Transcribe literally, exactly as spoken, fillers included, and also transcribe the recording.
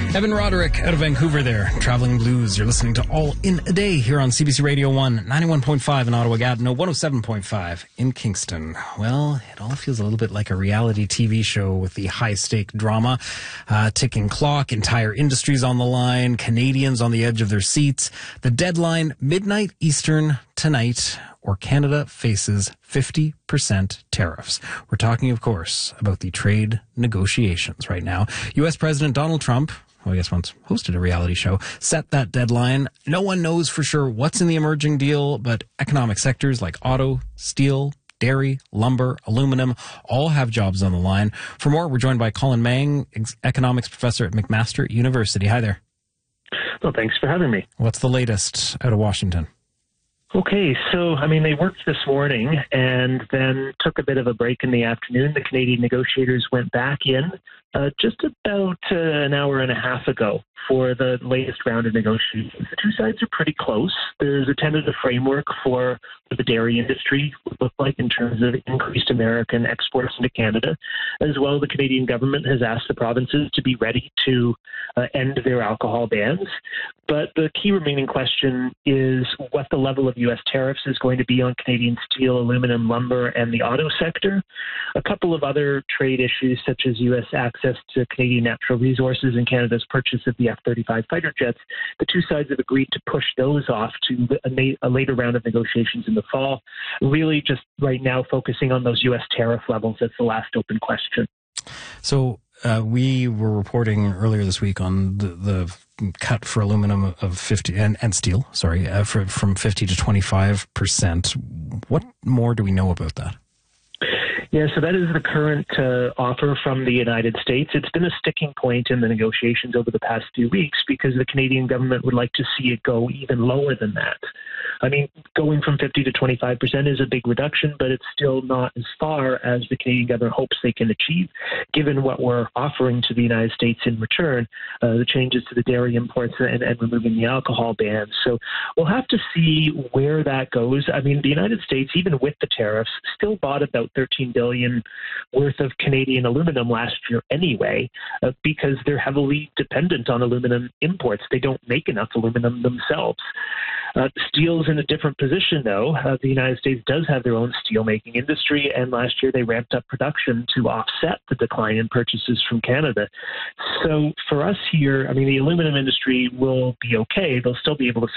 Evan Roderick out of Vancouver there, Traveling Blues. You're listening to All in a Day here on C B C Radio one, ninety-one point five in Ottawa-Gatineau, one oh seven point five in Kingston. Well, it all feels a little bit like a reality T V show with the high-stake drama, uh, ticking clock, entire industries on the line, Canadians on the edge of their seats. The deadline, midnight Eastern tonight, or Canada faces fifty percent tariffs. We're talking, of course, about the trade negotiations right now. U S President Donald Trump, who I guess once hosted a reality show, set that deadline. No one knows for sure what's in the emerging deal, but economic sectors like auto, steel, dairy, lumber, aluminum, all have jobs on the line. For more, we're joined by Colin Mang, ex- economics professor at McMaster University. Hi there. Well, thanks for having me. What's the latest out of Washington? Okay, so, I mean, they worked this morning and then took a bit of a break in the afternoon. The Canadian negotiators went back in uh, just about uh, an hour and a half ago for the latest round of negotiations. The two sides are pretty close. There's a tentative framework for what the dairy industry would look like in terms of increased American exports into Canada. As well, the Canadian government has asked the provinces to be ready to uh, end their alcohol bans. But the key remaining question is what the level of U S tariffs is going to be on Canadian steel, aluminum, lumber, and the auto sector. A couple of other trade issues, such as U S access to Canadian natural resources and Canada's purchase of the F thirty-five fighter jets. The two sides have agreed to push those off to a, a later round of negotiations in the fall. Really just right now focusing on those U S tariff levels. That's the last open question. So uh, we were reporting earlier this week on the, the cut for aluminum of fifty and, and steel, sorry, uh, for, from fifty to twenty-five percent. What more do we know about that? Yeah, so that is the current uh, offer from the United States. It's been a sticking point in the negotiations over the past few weeks because the Canadian government would like to see it go even lower than that. I mean, going from fifty to twenty-five percent is a big reduction, but it's still not as far as the Canadian government hopes they can achieve, given what we're offering to the United States in return, uh, the changes to the dairy imports and, and removing the alcohol ban. So we'll have to see where that goes. I mean, the United States, even with the tariffs, still bought about thirteen billion dollars worth of Canadian aluminum last year anyway, uh, because they're heavily dependent on aluminum imports. They don't make enough aluminum themselves. Uh, steel's in a different position, though. Uh, the United States does have their own steelmaking industry, and last year they ramped up production to offset the decline in purchases from Canada. So for us here, I mean, the aluminum industry will be okay. They'll still be able to